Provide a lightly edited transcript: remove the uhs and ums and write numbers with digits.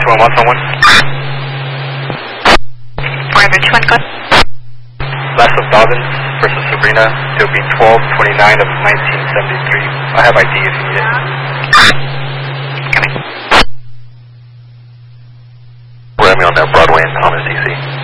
21 wants someone. Forever 21, go. Last of Dobbins versus Sabrina. It'll be 12/29 of 1973. I have ID if you need it. Coming. We're on that Broadway and Thomas, DC.